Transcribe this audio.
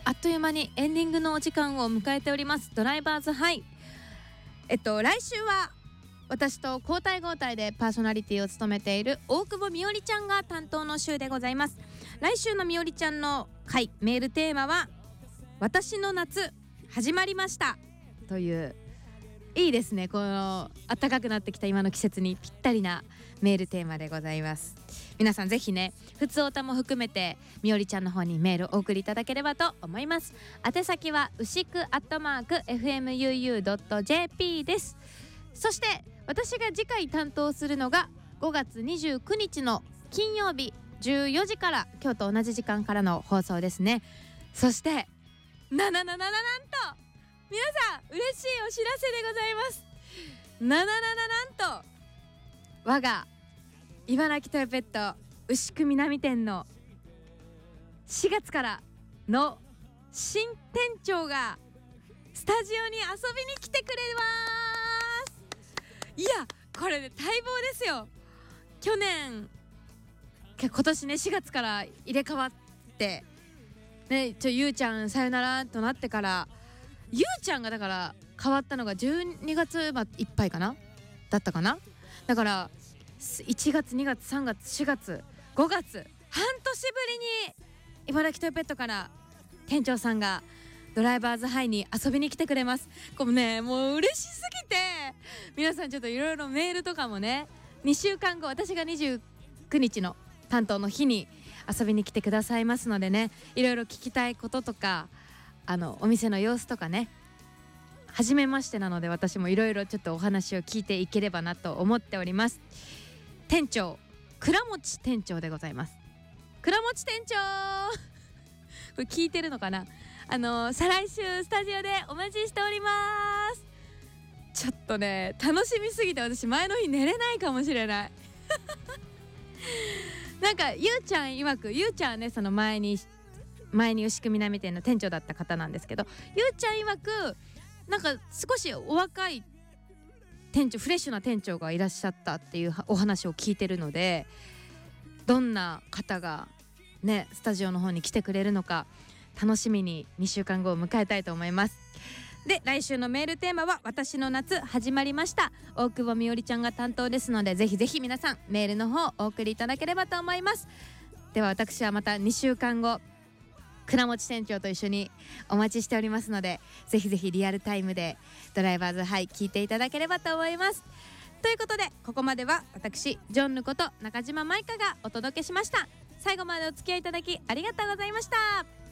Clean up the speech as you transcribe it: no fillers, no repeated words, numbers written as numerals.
あっという間にエンディングのお時間を迎えております。ドライバーズハイ。来週は私と交代交代でパーソナリティを務めている大久保みおりちゃんが担当の週でございます。来週のみおりちゃんの回メールテーマは私の夏始まりましたという、いいですね、この暖かくなってきた今の季節にぴったりなメールテーマでございます。皆さんぜひね、ふつおたも含めてみおりちゃんの方にメールお送りいただければと思います。宛先は牛久@fmuu.jp です。そして私が次回担当するのが5月29日の金曜日14時から、今日と同じ時間からの放送ですね。そしてなんと皆さん嬉しいお知らせでございます。なんと我が茨城トヨペット牛久南店の4月からの新店長がスタジオに遊びに来てくれます。いやこれね、待望ですよ。今年ね4月から入れ替わってね、ゆうちゃんさよならとなってから、ゆうちゃんがだから変わったのが12月いっぱいかなだったかな。だから1月2月3月4月5月半年ぶりに茨城トヨペットから店長さんがドライバーズハイに遊びに来てくれます。これね、もう嬉しすぎて、皆さんちょっといろいろメールとかもね、2週間後私が29日の担当の日に遊びに来てくださいますのでね、いろいろ聞きたいこととかお店の様子とかね、初めましてなので私もいろいろちょっとお話を聞いていければなと思っております。店長倉持店長でございます。倉持店長これ聞いてるのかな。再来週スタジオでお待ちしております。ちょっとね楽しみすぎて私前の日寝れないかもしれないなんかゆうちゃん曰く、ゆうちゃんはねその前に牛久南店の店長だった方なんですけど、ゆうちゃん曰くなんか少しお若い店長、フレッシュな店長がいらっしゃったっていうお話を聞いてるので、どんな方がねスタジオの方に来てくれるのか楽しみに2週間後を迎えたいと思います。で来週のメールテーマは私の夏始まりました。大久保みおりちゃんが担当ですので、ぜひぜひ皆さんメールの方お送りいただければと思います。では私はまた2週間後倉持店長と一緒にお待ちしておりますので、ぜひぜひリアルタイムでドライバーズハイ聞いていただければと思います。ということでここまでは私ジョンヌこと中島舞香がお届けしました。最後までお付き合いいただきありがとうございました。